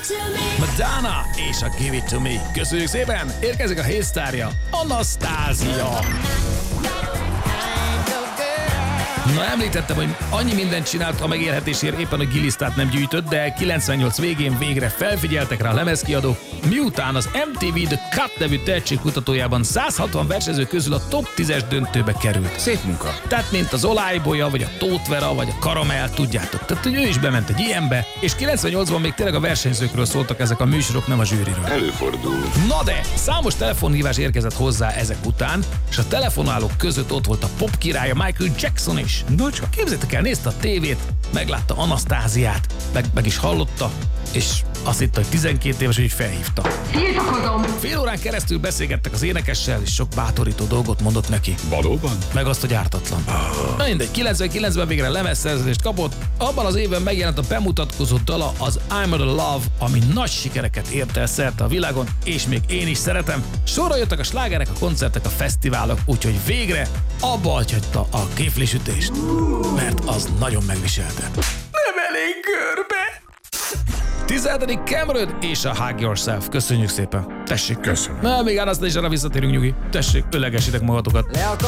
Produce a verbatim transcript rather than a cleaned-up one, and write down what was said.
Madonna és a Give It To Me. Köszönjük szépen, érkezik a hétsztárja, Anastasia. Na, említettem, hogy annyi mindent csinált a megélhetésért, éppen a gilisztát nem gyűjtött, de kilencvennyolc végén végre felfigyeltek rá a lemezkiadók, miután az em té vé The Cut nevű tehetségkutatójában száz hatvan versenyző közül a top tízes döntőbe került. Szép munka. Tehát mint az Olajbolya, vagy a Tóth Vera, vagy a Karamell, tudjátok. Tehát, hogy ő is bement egy ilyenbe, és kilencvennyolcban még tényleg a versenyzőkről szóltak ezek a műsorok, nem a zsűriről. Előfordul. Na de, számos telefonhívás érkezett hozzá ezek után, és a telefonálók között ott volt a pop királya Michael Jackson is. No csak. Képzeljétek el, nézte a tévét, meglátta Anasztáziát, meg, meg is hallotta, és azt hitte, hogy tizenkét éves, hogy felhívta. Tiltakozom! Fél órán keresztül beszélgettek az énekessel, és sok bátorító dolgot mondott neki. Valóban? Meg azt, hogy ártatlan. Na mindegy, kilencvenkilencben végre lemezszerződést kapott, abban az évben megjelent a bemutatkozó dala, az I'm a Love, ami nagy sikereket ért el szerte a világon, és még én is szeretem. Sorra jöttek a slágerek, a koncertek, a fesztiválok, úgyhogy végre abba hagyta a kéflisütést, mert az nagyon megviselte. Nem elég görbe! tizenhetedik Cameron és a Hug Yourself. Köszönjük szépen. Tessék. Köszönöm. Na, még Anastasia-ra visszatérünk, nyugi. Tessék, ölegesítek magatokat.